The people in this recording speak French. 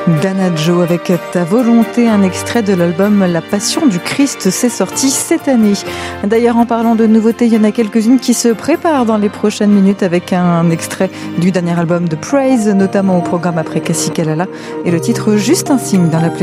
Dana Joe avec Ta volonté, un extrait de l'album La Passion du Christ, c'est sorti cette année. D'ailleurs, en parlant de nouveautés, il y en a quelques-unes qui se préparent dans les prochaines minutes avec un extrait du dernier album de Praise, notamment au programme après Cassie Kalala, et le titre Juste un signe dans la playlist.